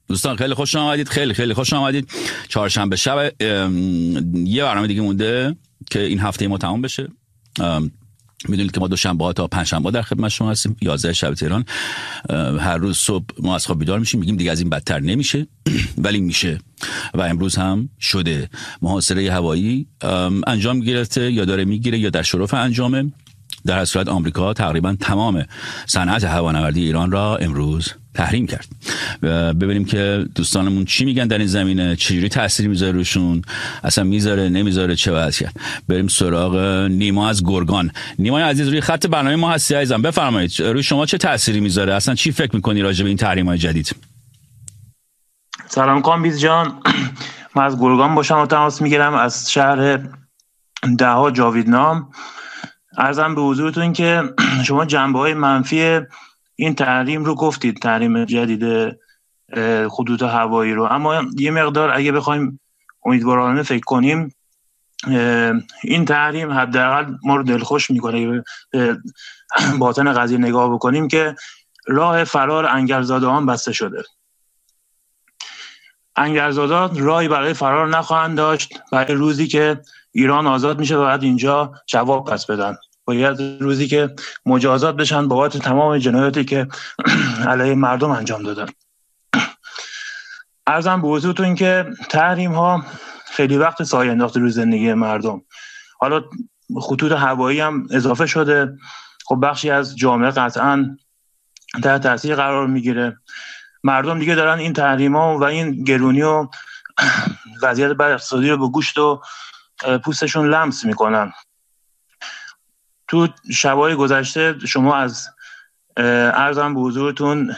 دوستان خیلی خوش آمدید، خیلی خیلی خوش آمدید. چهارشنبه شب یه برنامه دیگه مونده که این هفته ما تمام بشه. میدونید که ما دوشنبه ها تا پنجشنبه در خدمت شما هستیم 11 شب تهران. هر روز صبح ما از خواب بیدار میشیم میگیم دیگه از این بدتر نمیشه، ولی میشه و امروز هم شده. محاصره هوایی انجام گرفته یا داره میگیره یا در شرف انجامه. در هر صورت آمریکا تقریبا تمام صنعت هوانوردی ایران را امروز تحریم کرد. ببینیم که دوستانمون چی میگن در این زمینه، چجوری تأثیری میذاره روشون، اصلا میذاره نمیذاره، چه وضعیه. بریم سراغ نیما از گرگان. نیمای عزیز روی خط برنامه ما هستی عزیزم، بفرمایید. روی شما چه تأثیری میذاره، اصلا چی فکر میکنی راجع به این تحریم‌های جدید؟ سلام کامبیز جان، من از گرگان با شما تماس میگیرم، از شهر دها جاویدنام. عرضم به حضورتون که شما جنبه‌های منفی این تحریم رو گفتید، تحریم جدید خطوط هوایی رو، اما یه مقدار اگه بخوایم امیدوارانه فکر کنیم، این تحریم حداقل ما رو دلخوش میکنه. به باطن قضیه نگاه بکنیم که راه فرار انگرزاده‌ها بسته شده. انگرزاده‌ها راهی برای فرار نخواهند داشت. برای روزی که ایران آزاد میشه باید اینجا جواب پس بدن، باید روزی که مجازات بشن بابت تمام جنایاتی که علیه مردم انجام دادن. عرضم به حضورتون که تحریم ها خیلی وقت سایه انداخته روی زندگی مردم. حالا خطوط هوایی هم اضافه شده. خب بخشی از جامعه قطعا در تاثیر قرار میگیره. مردم دیگه دارن این تحریم ها و این گرونی و وضعیت بد اقتصادی رو به گوشت و پوستشون لمس میکنن. تو شبای گذشته شما از عرضم به حضورتون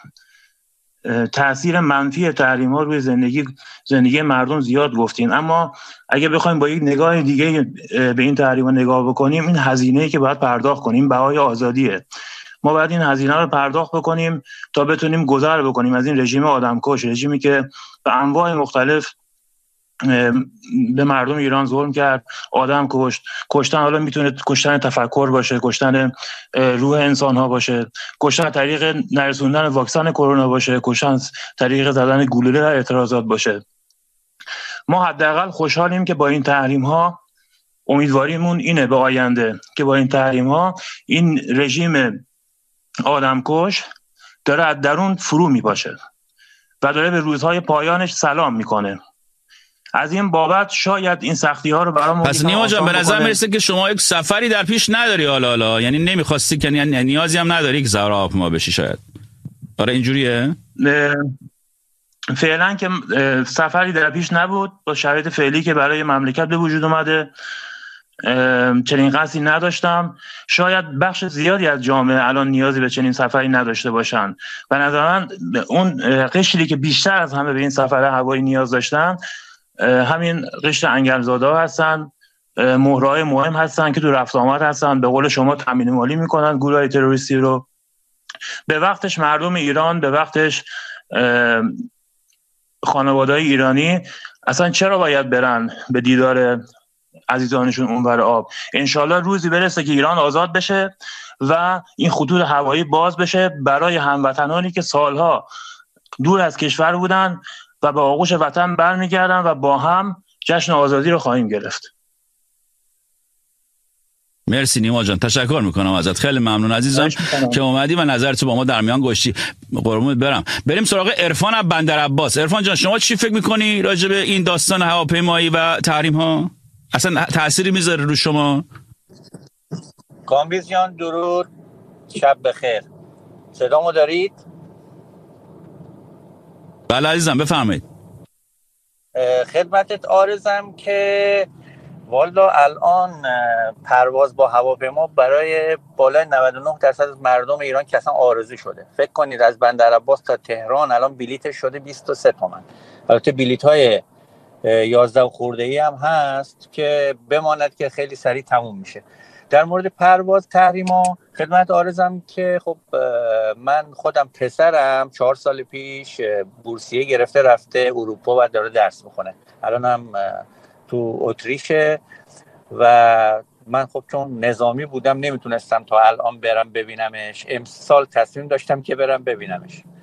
تأثیر منفی تحریم ها روی زندگی مردم زیاد گفتین، اما اگه بخوایم با یک نگاه دیگه به این تحریم ها نگاه بکنیم، این هزینه‌ای که باید پرداخت کنیم بهای آزادیه. ما باید این هزینه رو پرداخت بکنیم تا بتونیم گذر بکنیم از این رژیم آدمکش، رژیمی که به انواع مختلف به مردم ایران ظلم کرد، آدم کشتن. حالا میتونه کشتن تفکر باشه، کشتن روح انسان ها باشه، کشتن طریق نرسوندن واکسن کرونا باشه، کشتن طریق زدن گلوله در اعتراضات باشه. ما حداقل خوشحالیم که با این تحریم ها، امیدواریمون اینه به آینده که با این تحریم ها این رژیم آدمکش داره از درون فرو میپاشه و داره به روزهای پایانش سلام میکنه. از این بابت شاید این سختی ها رو برامون پس نیما جان به نظر میرسه که شما یک سفری در پیش نداری، حالا یعنی نمیخواستی که نیازی هم نداری که سوار هواپیما بشی شاید. آره اینجوریه؟ فعلا که سفری در پیش نبود. با شرایط فعلی که برای مملکت به وجود اومده چنین قصدی نداشتم. شاید بخش زیادی از جامعه الان نیازی به چنین سفری نداشته باشن. به نظر من اون قشری که بیشتر از همه به این سفر هوایی نیاز داشتن همین قشر انگرزاده‌ها هستن، مهرهای مهم هستن که تو رفت آمد هستن، به قول شما تامین مالی میکنن گروهای تروریستی رو. به وقتش مردم ایران، به وقتش خانواده‌های ایرانی اصلا چرا باید برن به دیدار عزیزانشون اونور آب؟ انشالله روزی برسه که ایران آزاد بشه و این خطوط هوایی باز بشه برای هموطنانی که سالها دور از کشور بودن و به آغوش وطن برمیگردن و با هم جشن آزادی رو خواهیم گرفت. مرسی نیما جان، تشکر میکنم ازت، خیلی ممنون عزیزم که اومدی و نظرت با ما در میان گذاشتی. قربونت برم. بریم سراغ عرفان از بندرعباس. عرفان جان شما چی فکر میکنی راجع به این داستان هواپیمایی و تحریم ها؟ اصلا تأثیری میذاره رو شما؟ کامبیز جان درود، شب بخیر. صدامو دارید؟ بله عزیزم بفرمایید. خدمتت عارضم که والا الان پرواز با هواپیما برای بالای 99% از مردم ایران که اصلا عارضی شده. فکر کنید از بندرعباس تا تهران الان بلیتش شده 23 تومن. البته بلیت های 11 خورده‌ای هم هست که بماند که خیلی سریع تموم میشه. در مورد پرواز تحریما خدمت عارضم که خب من خودم پسرم 4 سال پیش بورسیه گرفته رفته اروپا و داره درس میخونه. الان هم تو اتریشه و من خب چون نظامی بودم نمیتونستم تا الان برم ببینمش. امسال تصمیم داشتم که برم ببینمش.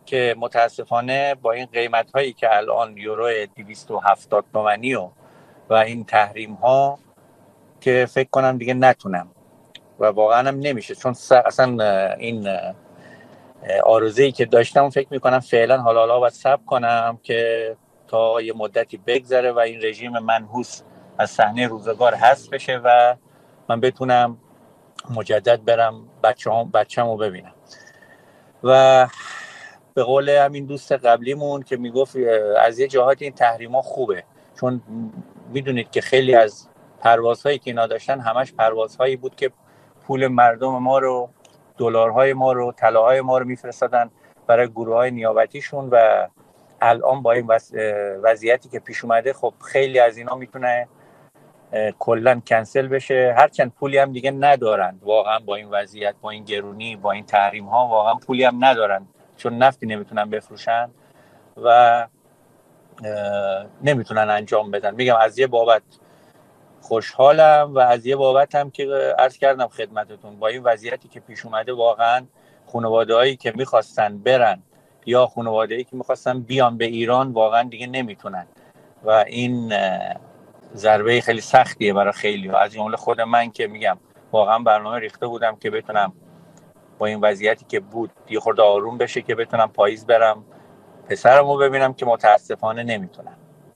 که متاسفانه با این قیمت هایی که الان یورو 270 تومانی و این تحریم ها که فکر کنم دیگه نتونم و واقعا هم نمیشه، چون اصلا این آرزویی که داشتم فکر میکنم فعلا حالا باید صبر کنم که تا یه مدتی بگذره و این رژیم منحوس از صحنه روزگار حذف بشه و من بتونم مجدد برم بچه‌مو ببینم. و به قول همین دوست قبلیمون که میگفت از یه جهات این تحریما خوبه، چون میدونید که خیلی از پروازهایی که اینا داشتن همش پروازهایی بود که پول مردم ما رو، دلارهای ما رو، طلاهای ما رو میفرستادن برای گروه‌های نیابتیشون و الان با این وضعیتی که پیش اومده خب خیلی از اینا میتونه کلا کنسل بشه، هرچند پولی هم دیگه ندارن واقعا با این وضعیت، با این گرونی، با این تحریم ها واقعا پولی هم ندارن، چون نفتی نمیتونن بفروشن و نمیتونن انجام بدن. میگم از یه بابت خوشحالم و از یه بابت هم که عرض کردم خدمتتون با این وضعیتی که پیش اومده واقعا خانواده‌هایی که میخواستن برن یا خانواده‌ای که میخواستن بیان به ایران واقعا دیگه نمیتونن و این ضربه خیلی سختیه برای خیلی ها، از جمله خود من که میگم واقعا برنامه ریخته بودم که بتونم با این وضعیتی که بود یه خورده آروم بشه که بتونم پاییز برم پسرمو ببینم که متاسفانه نمیتونم.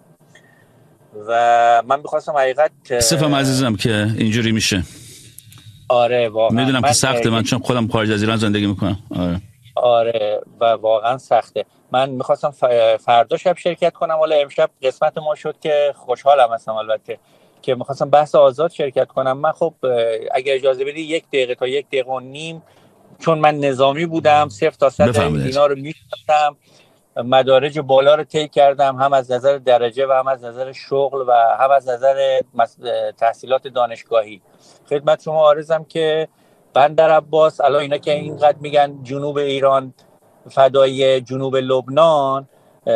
و من میخواستم حقیقت سفم عزیزم که اینجوری میشه. آره واقعا میدونم که سخته، من چون خودم خارج از ایران زندگی میکنم. آره و واقعا سخته. من میخواستم فردا شب شرکت کنم، ولی امشب قسمت ما شد که خوشحالم هستم البته که میخواستم بحث آزاد شرکت کنم. من خب اگه اجازه بدی 1 دقیقه تا 1 دقیقه و نیم، چون من نظامی بودم 0 تا 100 اینا رو میشناسم، مدارج بالا رو طی کردم، هم از نظر درجه و هم از نظر شغل و هم از نظر تحصیلات دانشگاهی. خدمت شما عرضم که بندر عباس الان اینا که اینقدر میگن جنوب ایران فدای جنوب لبنان،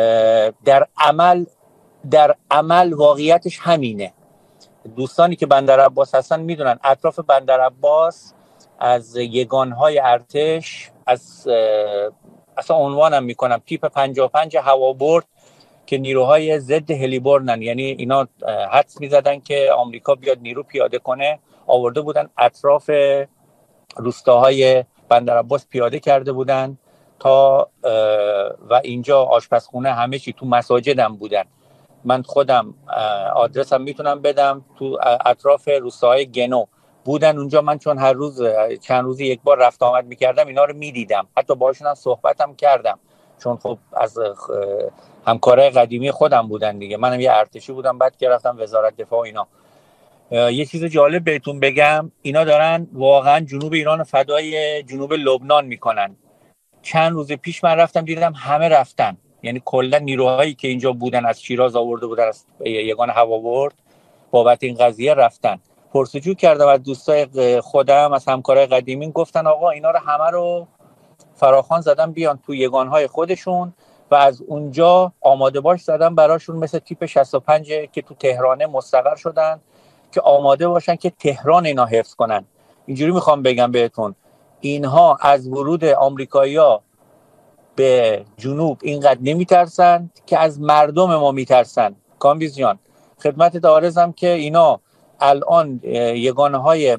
در عمل واقعیتش همینه. دوستانی که بندر عباس هستن میدونن اطراف بندر عباس از یگانهای ارتش، از اصلا عنوانم میکنم تیپ 55 هوابرد که نیروهای ضد هلیبرنن، یعنی اینا حدس میزدن که آمریکا بیاد نیرو پیاده کنه، آورده بودن اطراف روستاهای بندر عباس پیاده کرده بودن تا و اینجا آشپزخونه همه چی تو مساجدم بودن. من خودم آدرسم میتونم بدم، تو اطراف روستاهای گنو بودن اونجا. من چون هر روز چند روزی یک بار رفت آمد میکردم اینا رو میدیدم، حتی باهاشون هم صحبتم کردم، چون خب از همکارای قدیمی خودم بودن دیگه. منم یه ارتشی بودم بعد که رفتم وزارت دفاع و اینا. یه چیز جالب بهتون بگم، اینا دارن واقعا جنوب ایران فدای جنوب لبنان میکنن. چند روز پیش من رفتم دیدم همه رفتن، یعنی کلا نیروهایی که اینجا بودن از شیراز آورده بودن از یگان هوابرد بابت این قضیه رفتن. پرسجو کردم از دوستای خودم، از همکارای قدیمی، گفتن آقا اینا رو همه رو فراخوان زدن بیان تو یگانهای خودشون و از اونجا آماده باش زدن براشون، مثل تیپ 65 که تو تهران مستقر شدن که آماده باشن که تهران اینا حفظ کنن. اینجوری میخوام بگم بهتون اینها از ورود آمریکایی‌ها به جنوب اینقدر نمیترسن که از مردم ما میترسن. کامبیز جان خدمت عرضم که اینا الان یگانهای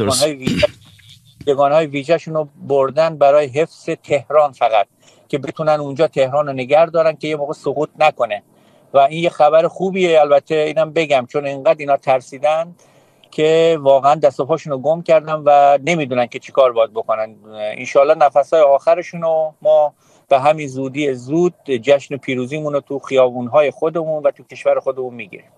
ویژه‌شون رو بردن برای حفظ تهران فقط، که بتونن اونجا تهران رو نگه دارن که یه موقع سقوط نکنه. و این یه خبر خوبیه البته، اینم بگم، چون اینقدر اینا ترسیدن که واقعا دست و پاشون رو گم کردن و نمیدونن که چی کار باید بکنن. انشالله نفسهای آخرشون رو ما به همین زود جشن پیروزیمون رو تو خیابونهای خودمون و تو کشور خودمون میگیریم.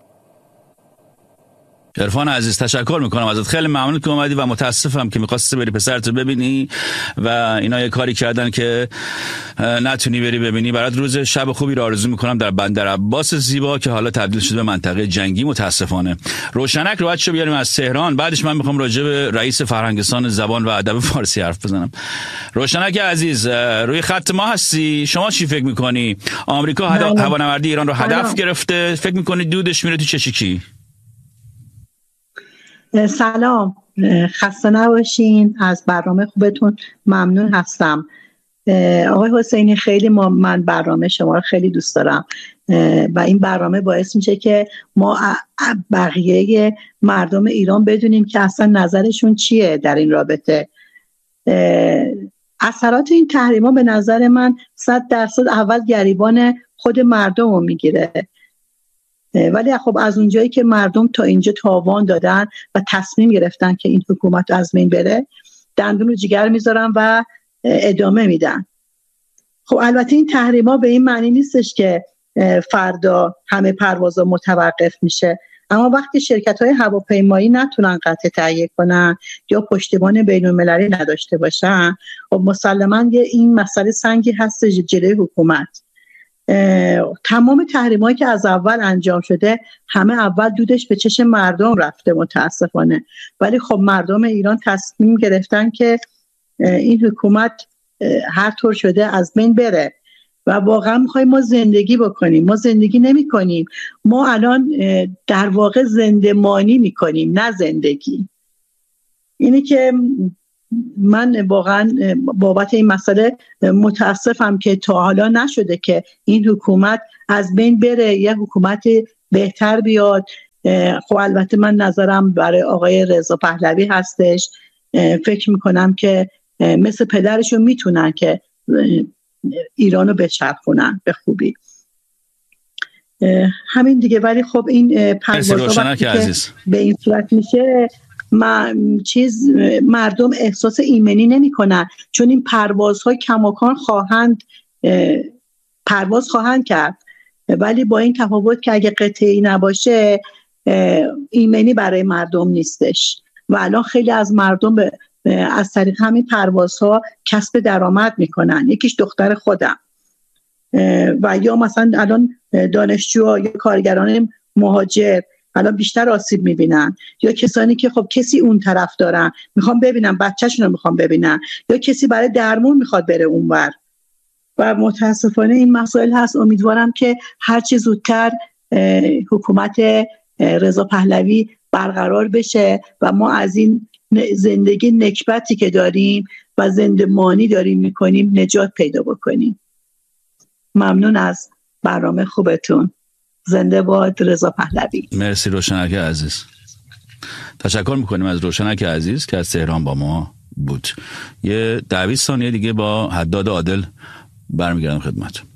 عرفان عزیز تشکر میکنم ازت، خیلی ممنون که اومدی و متاسفم که می‌خواستی بری پسرت رو ببینی و اینا یه کاری کردن که نتونی بری ببینی. برات روز شب خوبی رو آرزو میکنم در بندر عباس زیبا که حالا تبدیل شده به منطقه جنگی متاسفانه. روشنک رو بچه‌ها بیاریم از تهران، بعدش من میخوام راجع به رئیس فرهنگستان زبان و ادب فارسی حرف بزنم. روشنک عزیز روی خط ما هستی، شما چی فکر میکنی؟ آمریکا هوانوردی ایران رو هدف گرفته، فکر میکنی دودش میره تو چشکی؟ سلام، خسته نباشین، از برنامه خوبتون ممنون هستم. آقای حسینی خیلی من برنامه شما رو خیلی دوست دارم و این برنامه باعث میشه که ما بقیه مردم ایران بدونیم که اصلا نظرشون چیه در این رابطه. اثرات این تحریما به نظر من 100% اول گریبان خود مردم رو میگیره، ولی خب از اونجایی که مردم تا اینجا تاوان دادن و تصمیم گرفتن که این حکومت از بین بره، دندون رو جگر میذارن و ادامه میدن. خب البته این تحریما به این معنی نیستش که فردا همه پروازها متوقف میشه، اما وقتی شرکت‌های هواپیمایی نتونن قطع تهیه کنن یا پشتیبان بین‌المللی نداشته باشن، خب مسلماً این مسئله سنگی هست جلوی حکومت. تمام تحریمایی که از اول انجام شده همه اول دودش به چشم مردم رفته متاسفانه، ولی خب مردم ایران تصمیم گرفتن که این حکومت هر طور شده از بین بره و واقعا میخوایم ما زندگی بکنیم. ما زندگی نمی کنیم، ما الان در واقع زندمانی میکنیم نه زندگی. اینه که من واقعا بابت این مسئله متاسفم که تا حالا نشده که این حکومت از بین بره، یه حکومت بهتر بیاد. خب البته من نظرم برای آقای رضا پهلوی هستش، فکر میکنم که مثل پدرشون میتونن که ایرانو بچرخونن به خوبی. همین دیگه. ولی خب این پروازها وقتی که به این صورت میشه مردم احساس ایمنی نمی کنن، چون این پروازها کماکان پرواز خواهند کرد، ولی با این تفاوت که اگه قطعی نباشه ایمنی برای مردم نیستش و الان خیلی از مردم از طریق همین پروازها کسب درآمد میکنن. یکیش دختر خودم و یا مثلا الان دانشجوها یا کارگران مهاجر الان بیشتر آسیب میبینن، یا کسانی که خب کسی اون طرف دارن میخوام ببینن بچه‌شون رو میخوام ببینن، یا کسی برای درمون میخواد بره اونور و متاسفانه این مسائل هست. امیدوارم که هر چه زودتر حکومت رضا پهلوی برقرار بشه و ما از این زندگی نکبتی که داریم و زندمانی داریم میکنیم نجات پیدا بکنیم. ممنون از برنامه خوبتون. زنده باد رضا پهلوی. مرسی روشنک عزیز. تشکر میکنیم از روشنک عزیز که از تهران با ما بود. یه 20 ثانیه دیگه با حداد عادل برمیگردم خدمت.